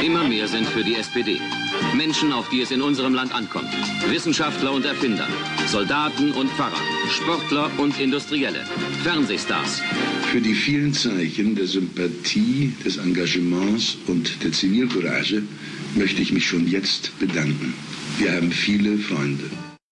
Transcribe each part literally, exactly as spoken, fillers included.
Immer mehr sind für die S P D. Menschen, auf die es in unserem Land ankommt. Wissenschaftler und Erfinder, Soldaten und Pfarrer, Sportler und Industrielle, Fernsehstars. Für die vielen Zeichen der Sympathie, des Engagements und der Zivilcourage möchte ich mich schon jetzt bedanken. Wir haben viele Freunde.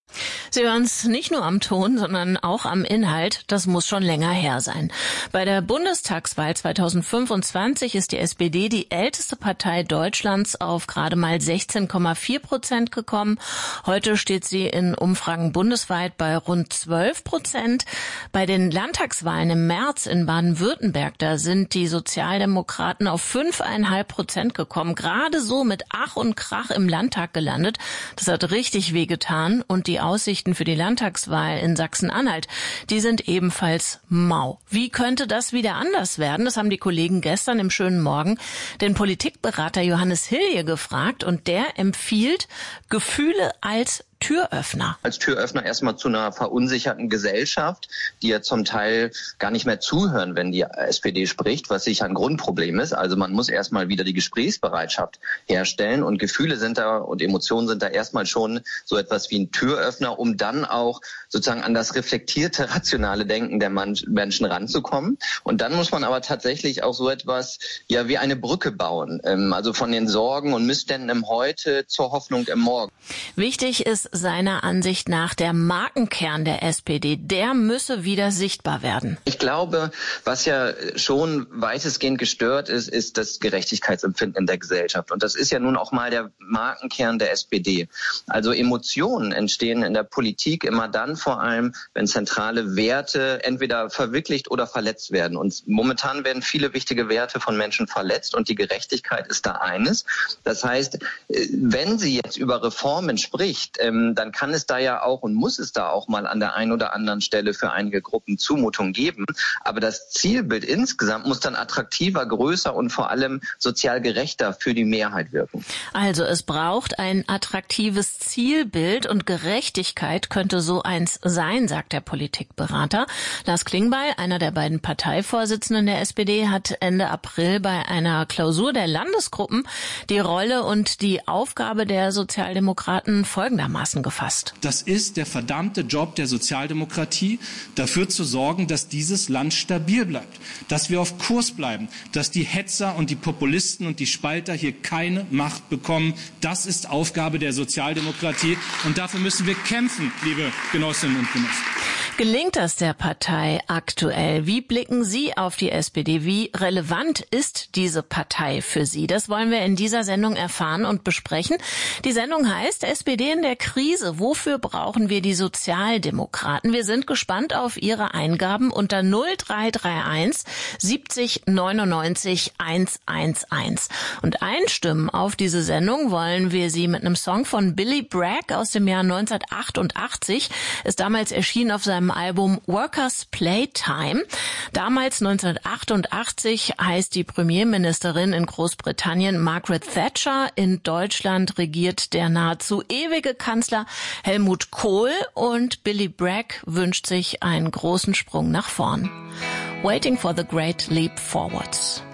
Sie hören es nicht nur am Ton, sondern auch am Inhalt. Das muss schon länger her sein. Bei der Bundestagswahl zweitausendfünfundzwanzig ist die S P D die älteste Partei Deutschlands auf gerade mal sechzehn Komma vier Prozent gekommen. Heute steht sie in Umfragen bundesweit bei rund zwölf Prozent. Bei den Landtagswahlen im März in Baden-Württemberg, da sind die Sozialdemokraten auf fünf Komma fünf Prozent gekommen. Gerade so mit Ach und Krach im Landtag gelandet. Das hat richtig wehgetan und die Aussichten für die Landtagswahl in Sachsen-Anhalt, die sind ebenfalls mau. Wie könnte das wieder anders werden? Das haben die Kollegen gestern im Schönen Morgen den Politikberater Johannes Hilje gefragt und der empfiehlt Gefühle als Türöffner. Als Türöffner erstmal zu einer verunsicherten Gesellschaft, die ja zum Teil gar nicht mehr zuhören, wenn die S P D spricht, was sicher ein Grundproblem ist. Also man muss erstmal wieder die Gesprächsbereitschaft herstellen und Gefühle sind da und Emotionen sind da erstmal schon so etwas wie ein Türöffner, um dann auch sozusagen an das reflektierte, rationale Denken der Menschen ranzukommen. Und dann muss man aber tatsächlich auch so etwas, ja, wie eine Brücke bauen. Also von den Sorgen und Missständen im Heute zur Hoffnung im Morgen. Wichtig ist seiner Ansicht nach der Markenkern der S P D. Der müsse wieder sichtbar werden. Ich glaube, was ja schon weitestgehend gestört ist, ist das Gerechtigkeitsempfinden in der Gesellschaft. Und das ist ja nun auch mal der Markenkern der S P D. Also Emotionen entstehen in der Politik immer dann vor allem, wenn zentrale Werte entweder verwirklicht oder verletzt werden. Und momentan werden viele wichtige Werte von Menschen verletzt und die Gerechtigkeit ist da eines. Das heißt, wenn sie jetzt über Reformen spricht, dann kann es da ja auch und muss es da auch mal an der einen oder anderen Stelle für einige Gruppen Zumutung geben. Aber das Zielbild insgesamt muss dann attraktiver, größer und vor allem sozial gerechter für die Mehrheit wirken. Also es braucht ein attraktives Zielbild und Gerechtigkeit könnte so eins sein, sagt der Politikberater. Lars Klingbeil, einer der beiden Parteivorsitzenden der S P D, hat Ende April bei einer Klausur der Landesgruppen die Rolle und die Aufgabe der Sozialdemokraten folgendermaßen gefasst. Das ist der verdammte Job der Sozialdemokratie, dafür zu sorgen, dass dieses Land stabil bleibt, dass wir auf Kurs bleiben, dass die Hetzer und die Populisten und die Spalter hier keine Macht bekommen. Das ist Aufgabe der Sozialdemokratie und dafür müssen wir kämpfen, liebe Genossinnen und Genossen. Gelingt das der Partei aktuell? Wie blicken Sie auf die S P D? Wie relevant ist diese Partei für Sie? Das wollen wir in dieser Sendung erfahren und besprechen. Die Sendung heißt S P D in der Krise. Wofür brauchen wir die Sozialdemokraten? Wir sind gespannt auf Ihre Eingaben unter null drei drei eins siebzig neunundneunzig hundertzehn. Und einstimmen auf diese Sendung wollen wir Sie mit einem Song von Billy Bragg aus dem Jahr neunzehnhundertachtundachtzig. Ist damals erschienen auf seinem Album Workers Playtime. Damals neunzehnhundertachtundachtzig heißt die Premierministerin in Großbritannien Margaret Thatcher. In Deutschland regiert der nahezu ewige Kanzler Helmut Kohl und Billy Bragg wünscht sich einen großen Sprung nach vorn. Waiting for the Great Leap Forward.